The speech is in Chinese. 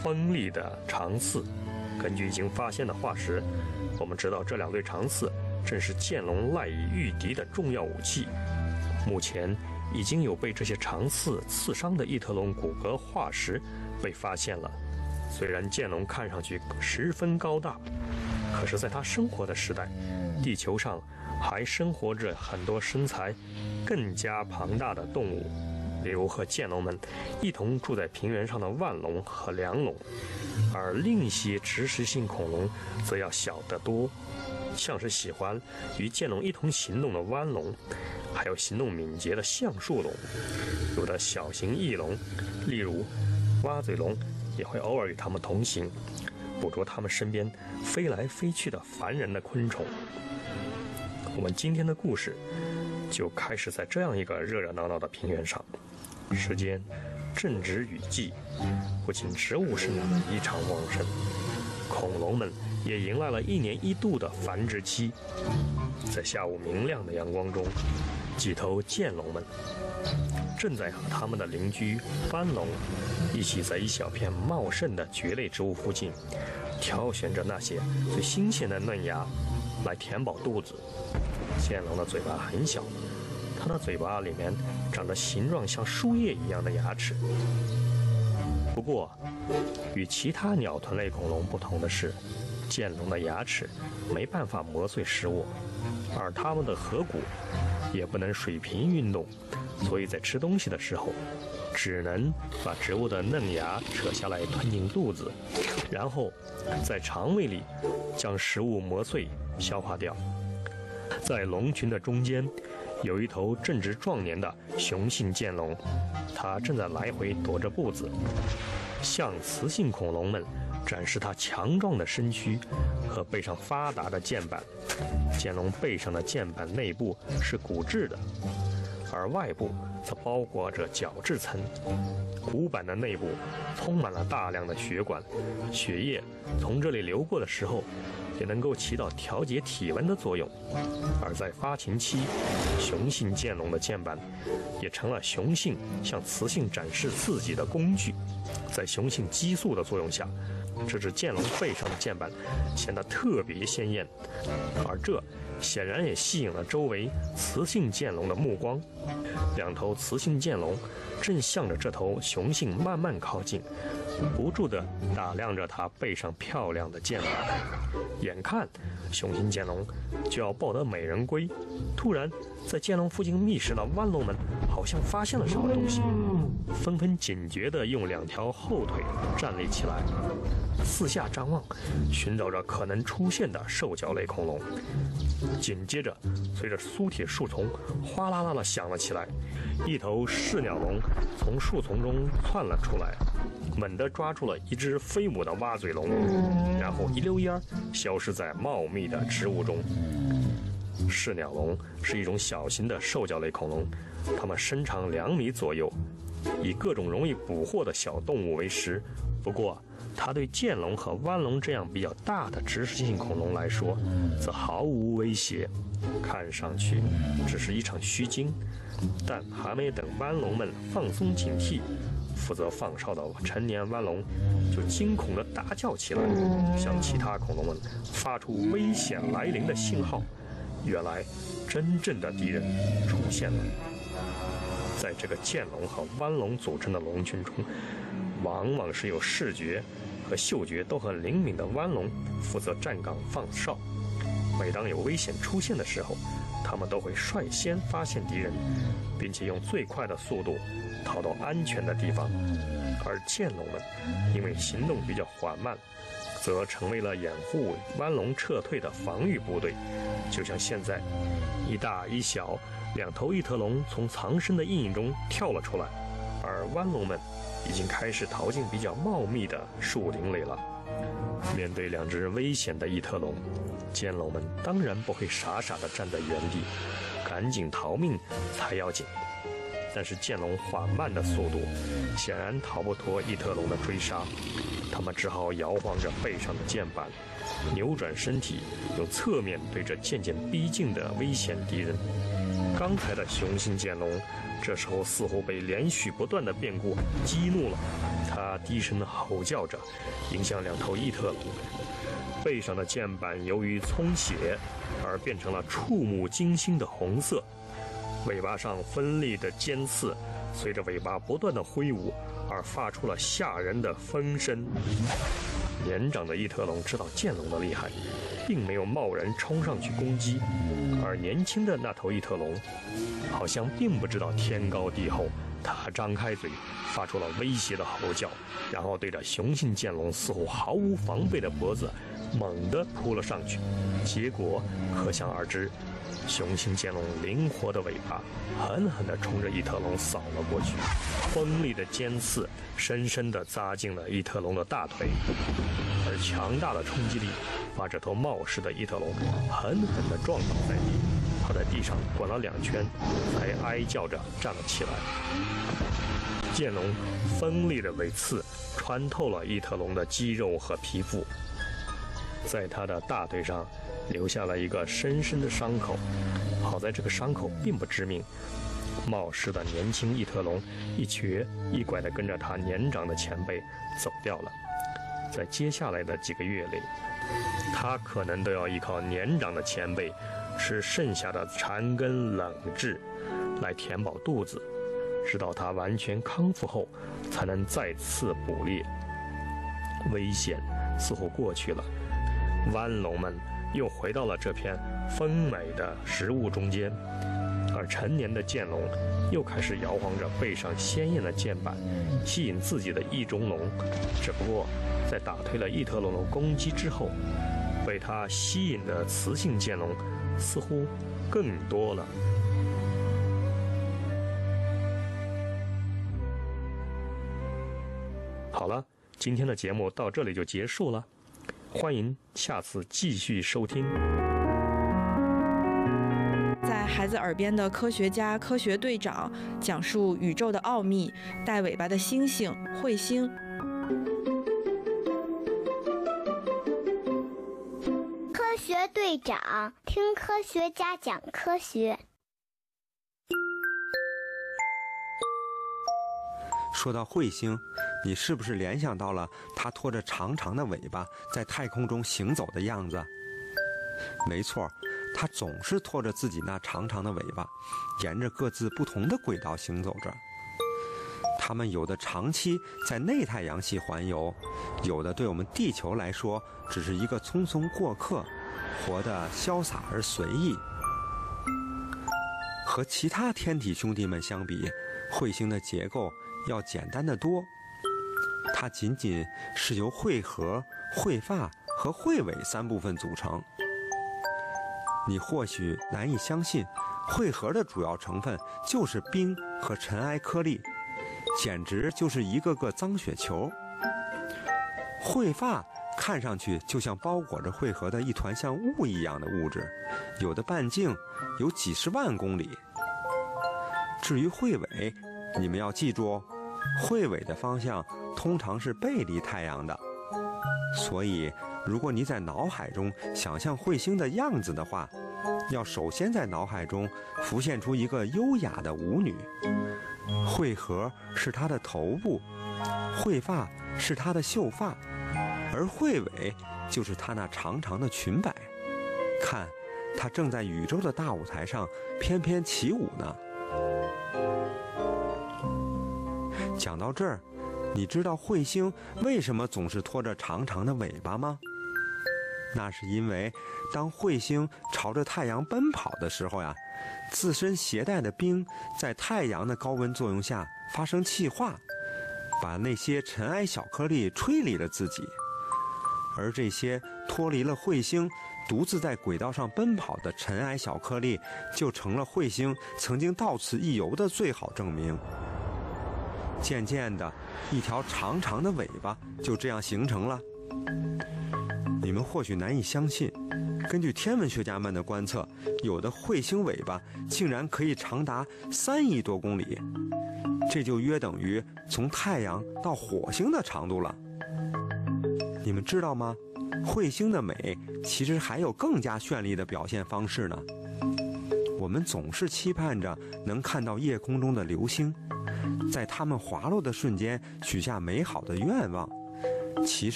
锋利的长刺。根据已经发现的化石，我们知道这2对长刺正是剑龙赖以御敌的重要武器。目前已经有被这些长刺刺伤的异特龙骨骼化石被发现了。虽然剑龙看上去十分高大，可是在它生活的时代，地球上还生活着很多身材更加庞大的动物，例如和剑龙们一同住在平原上的腕龙和梁龙，而另一些植食性恐龙则要小得多，像是喜欢与剑龙一同行动的弯龙，还有行动敏捷的橡树龙。有的小型翼龙，例如蛙嘴龙，也会偶尔与它们同行，捕捉它们身边飞来飞去的烦人的昆虫。我们今天的故事就开始在这样一个热热闹闹的平原上。时间正值雨季，不仅植物生长得异常旺盛，恐龙们也迎来了1年1度的繁殖期。在下午明亮的阳光中，几头剑龙们正在和他们的邻居斑龙一起在一小片茂盛的蕨类植物附近挑选着那些最新鲜的嫩芽来填饱肚子。剑龙的嘴巴很小，它的嘴巴里面长着形状像树叶一样的牙齿。不过，与其他鸟臀类恐龙不同的是，剑龙的牙齿没办法磨碎食物，而它们的颌骨也不能水平运动，所以在吃东西的时候，只能把植物的嫩芽扯下来吞进肚子，然后在肠胃里将食物磨碎消化掉。在龙群的中间，有一头正值壮年的雄性剑龙，它正在来回踱着步子，向雌性恐龙们展示它强壮的身躯和背上发达的剑板。剑龙背上的剑板内部是骨质的，而外部则包裹着角质层。骨板的内部充满了大量的血管，血液从这里流过的时候，也能够起到调节体温的作用。而在发情期，雄性剑龙的剑板也成了雄性向雌性展示自己的工具。在雄性激素的作用下，这只剑龙背上的剑板显得特别鲜艳，而这显然也吸引了周围雌性剑龙的目光。2头雌性剑龙正向着这头雄性慢慢靠近，不住地打量着它背上漂亮的剑板。眼看雄性剑龙就要抱得美人归，突然在剑龙附近觅食的弯龙们好像发现了什么东西，纷纷警觉地用2条后腿站立起来，四下张望，寻找着可能出现的兽脚类恐龙。紧接着，随着苏铁树丛哗啦啦地响了起来，一头噬鸟龙从树丛中窜了出来，猛地抓住了一只飞舞的蛙嘴龙，然后一溜烟消失在茂密的植物中。噬鸟龙是一种小型的兽脚类恐龙，它们身长2米左右，以各种容易捕获的小动物为食。不过，它对剑龙和弯龙这样比较大的植食性恐龙来说，则毫无威胁，看上去只是一场虚惊。但还没等弯龙们放松警惕，负责放哨的成年弯龙就惊恐地大叫起来，向其他恐龙们发出危险来临的信号。原来，真正的敌人出现了。在这个剑龙和弯龙组成的龙群中，往往是有视觉和嗅觉都很灵敏的弯龙负责站岗放哨。每当有危险出现的时候，他们都会率先发现敌人，并且用最快的速度逃到安全的地方。而剑龙们因为行动比较缓慢，则成为了掩护弯龙撤退的防御部队。就像现在，一大一小2头异特龙从藏身的阴影中跳了出来，而弯龙们已经开始逃进比较茂密的树林里了。面对2只危险的异特龙，剑龙们当然不会傻傻地站在原地，赶紧逃命才要紧。但是剑龙缓慢的速度显然逃不脱异特龙的追杀，他们只好摇晃着背上的剑板，扭转身体，用侧面对着渐渐逼近的危险敌人。刚才的雄性剑龙这时候似乎被连续不断的变故激怒了，它它低声地吼叫着，迎向两头异特龙。背上的箭板由于充血而变成了触目惊心的红色，尾巴上锋利的尖刺随着尾巴不断的挥舞而发出了吓人的风声。年长的异特龙知道剑龙的厉害，并没有贸然冲上去攻击，而年轻的那头异特龙好像并不知道天高地厚，它张开嘴发出了威胁的吼叫，然后对着雄性剑龙似乎毫无防备的脖子猛地扑了上去。结果可想而知，雄性剑龙灵活的尾巴狠狠地冲着异特龙扫了过去，锋利的尖刺深深地扎进了异特龙的大腿，而强大的冲击力把这头冒失的异特龙狠狠地撞倒在地。它在地上滚了2圈，才哀叫着站了起来。剑龙锋利的尾刺穿透了异特龙的肌肉和皮肤，在它的大腿上留下了一个深深的伤口。好在这个伤口并不致命。冒失的年轻异特龙一瘸一拐地跟着他年长的前辈走掉了。在接下来的几个月里，他可能都要依靠年长的前辈吃剩下的残羹冷炙来填饱肚子，直到他完全康复后才能再次捕猎。危险似乎过去了，湾龙们又回到了这片丰美的食物中间，而成年的剑龙又开始摇晃着背上鲜艳的剑板，吸引自己的异中龙。只不过在打退了异特龙的攻击之后，被它吸引的雌性剑龙似乎更多了。好了，今天的节目到这里就结束了，欢迎下次继续收听。 在孩子耳边的科学家、科学队长讲述宇宙的奥秘，带尾巴的星星彗星。 科学队长听科学家讲科学。 说到彗星，你是不是联想到了它拖着长长的尾巴在太空中行走的样子？没错，它总是拖着自己那长长的尾巴，沿着各自不同的轨道行走着。它们有的长期在内太阳系环游，有的对我们地球来说只是一个匆匆过客，活得潇洒而随意。和其他天体兄弟们相比，彗星的结构要简单得多，它仅仅是由彗核、彗发和彗尾3部分组成。你或许难以相信，彗核的主要成分就是冰和尘埃颗粒，简直就是一个个脏雪球。彗发看上去就像包裹着彗核的一团像雾一样的物质，有的半径有几十万公里。至于彗尾，你们要记住哦，彗尾的方向通常是背离太阳的，所以如果你在脑海中想象彗星的样子的话，要首先在脑海中浮现出一个优雅的舞女，彗核是她的头部，彗发是她的秀发，而彗尾就是她那长长的裙摆。看，她正在宇宙的大舞台上翩翩起舞呢。讲到这儿，你知道彗星为什么总是拖着长长的尾巴吗？那是因为当彗星朝着太阳奔跑的时候呀，自身携带的冰在太阳的高温作用下发生气化，把那些尘埃小颗粒吹离了自己。而这些脱离了彗星独自在轨道上奔跑的尘埃小颗粒，就成了彗星曾经到此一游的最好证明。渐渐的，一条长长的尾巴就这样形成了。你们或许难以相信，根据天文学家们的观测，有的彗星尾巴竟然可以长达3亿多公里，这就约等于从太阳到火星的长度了。你们知道吗？彗星的美其实还有更加绚丽的表现方式呢。 我们总是期盼着能看到夜空中的流星，在它们滑落的瞬间许下美好的愿望。其实